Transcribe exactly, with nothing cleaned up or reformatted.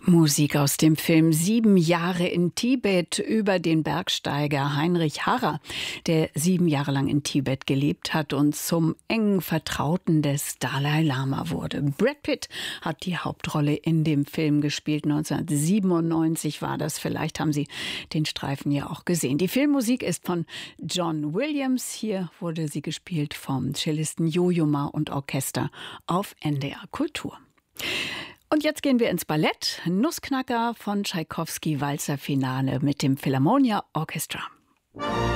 Musik aus dem Film Sieben Jahre in Tibet über den Bergsteiger Heinrich Harrer, der sieben Jahre lang in Tibet gelebt hat und zum engen Vertrauten des Dalai Lama wurde. Brad Pitt hat die Hauptrolle in dem Film gespielt. neunzehnhundertsiebenundneunzig war das. Vielleicht haben Sie den Streifen ja auch gesehen. Die Filmmusik ist von John Williams. Hier wurde sie gespielt vom Cellisten Yo-Yo Ma und Orchester auf N D R Kultur. Und jetzt gehen wir ins Ballett. Nussknacker von Tschaikowski, Walzerfinale mit dem Philharmonia Orchestra.